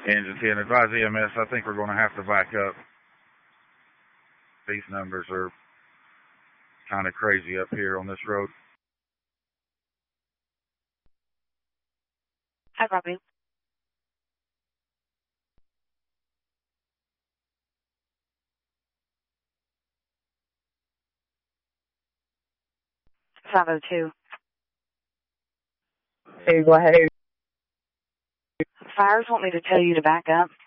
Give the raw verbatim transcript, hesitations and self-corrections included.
Engine ten, advise E M S, I think we're going to have to back up. These numbers are kind of crazy up here on this road. Hi, Robbie. five oh two. Hey, go ahead. Fires want me to tell you to back up.